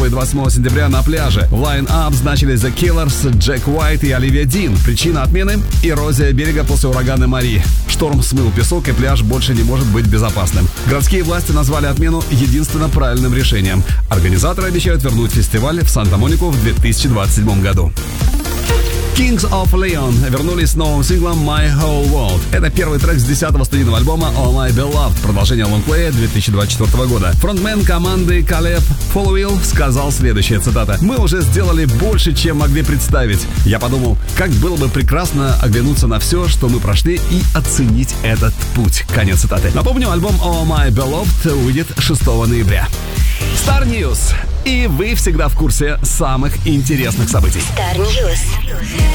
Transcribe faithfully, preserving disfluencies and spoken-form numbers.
шестого и двадцать седьмого сентября на пляже. В лайн-ап значились The Killers, Джек Уайт и Оливия Дин. Причина отмены – эрозия берега после урагана Мари. Шторм смыл песок, и пляж больше не может быть безопасным. Городские власти назвали отмену единственно правильным решением. Организаторы обещают вернуть фестиваль в Санта-Монику в две тысячи двадцать седьмом году. Kings of Leon вернулись с новым синглом My Whole World. Это первый трек с десятого студийного альбома All My Beloved, продолжение лонгплея две тысячи двадцать четвёртого года. Фронтмен команды Калеб Фоллоуилл сказал следующее, цитата: «Мы уже сделали больше, чем могли представить. Я подумал, как было бы прекрасно оглянуться на все, что мы прошли, и оценить этот путь». Конец цитаты. Напомню, альбом All My Beloved выйдет шестого ноября. Star News. И вы всегда в курсе самых интересных событий. Star News.